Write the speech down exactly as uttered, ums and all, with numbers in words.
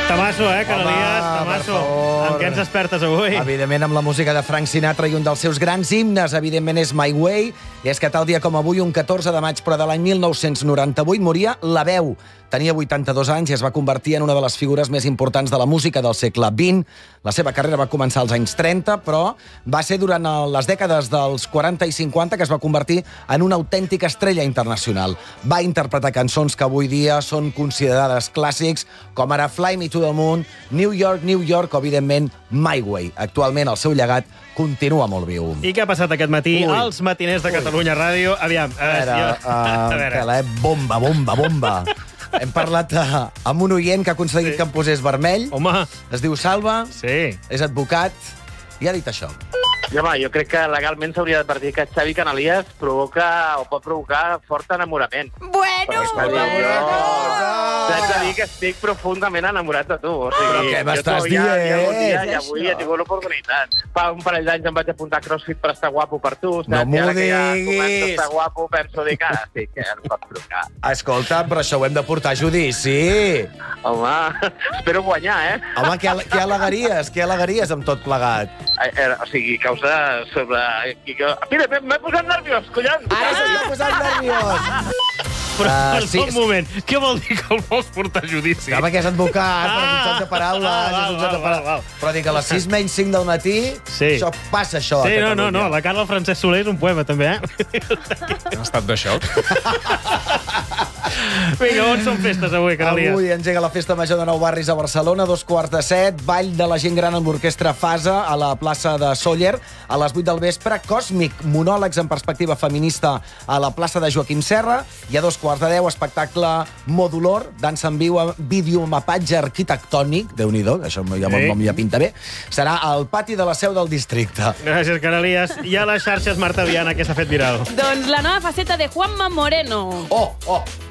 Tamasso, eh, Canalies, tamasso. Amb què ens despertes avui? Evidentment amb la música de Frank Sinatra i un dels seus grans himnes, evidentment, és My Way. I és que tal dia com avui, un catorze de maig, però de l'any mil nou-cents noranta-vuit, moria La Veu. Tenia vuitanta-dos anys i es va convertir en una de les figures més importants de la música del segle vint. La seva carrera va començar als anys trenta, però va ser durant les dècades dels quaranta i cinquanta que es va convertir en una autèntica estrella internacional. Va interpretar cançons que avui dia són considerades clàssics, com ara Fly Me to the Moon, New York, New York, o, evidentment, My Way. Actualment, el seu llegat continua molt viu. I què ha passat aquest matí Ui. als matiners de Catalunya Ràdio? Aviam, A veure, jo... uh, a veure. tela, eh? Bomba, bomba, bomba. Hem parlat uh, amb un oient que ha aconseguit Sí. que em posés vermell. Home, Es diu Salva, sí. és advocat, i ha dit això. I, home, jo crec que legalment s'hauria d'advertir que Xavi Canalies provoca o pot provocar fort enamorament. Bueno, Perquè, jo t'haig de dir que estic profundament enamorat de tu. O sigui, Però què m'estàs jo ja, ja, algun dia, dient? I avui he tingut l'oportunitat. Fa un parell d'anys em vaig apuntar a CrossFit per estar guapo per tu. Saps? No m'ho I ara que ja començo a diguis. estar guapo, penso dir que ara sí que em pots trucar. Escolta, però això ho hem de portar a judici. Home, espero guanyar, eh? Home, què, què al·legaries? Què al·legaries amb tot plegat? Eh, eh, O sigui, causa sobre... Mira, m'he posat nerviós, collons! Ara s'està posant nerviós. Però, Ah, uh, sí, un moment, què vol dir que el vols portar a judici? Home, que és advocat, per un joc de paraules, Ah, val, és un joc de val, paraules. val, val. Però dic, a les sis menys cinc del matí, Sí. això passa, això, Sí, a no, Catalunya. no, no, la Carla Francesc Soler és un poema, també, eh? En estat de xoc. Vinga, on són festes avui, Canalies? Avui engega la Festa Major de Nou Barris a Barcelona, dos quarts de set, ball de la gent gran amb l'orquestra Fasa a la plaça de Sóller, a les vuit del vespre, Còsmic, monòlegs en perspectiva feminista a la plaça de Joaquim Serra, i a dos quarts de deu, espectacle Modulor, dansa en viu, videomapatge arquitectònic, Déu-n'hi-do, això ja, Sí. ja pinta bé, serà al pati de la seu del districte. Gràcies, Canalies. I a les xarxes, Marta Viana, què s'ha fet viral? doncs la nova faceta de Juanma Moreno. Oh, oh,